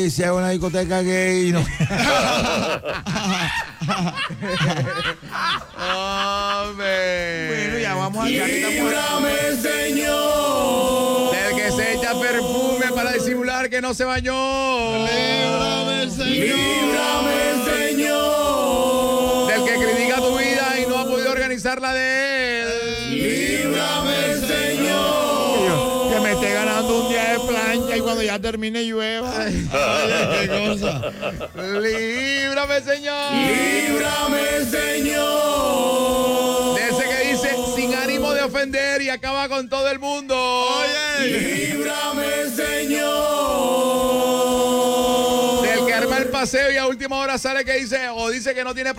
sea una discoteca gay. No. Hombre. Bueno, ya vamos a... ¡Líbrame, Señor! Del que se echa perfume para disimular que no se bañó. ¡Líbrame, Señor! ¡Líbrame, Señor! Del que critica tu vida y no ha podido organizar la de él. ¡Líbrame, Señor! Que me esté ganando un día de plancha y cuando ya termine llueva. Ay, qué cosa. ¡Líbrame, Señor! ¡Líbrame, Señor! De ese que dice sin ánimo de ofender y acaba con todo el mundo. Oye. ¡Líbrame, Señor! Del que arma el paseo y a última hora sale que dice o dice que no tiene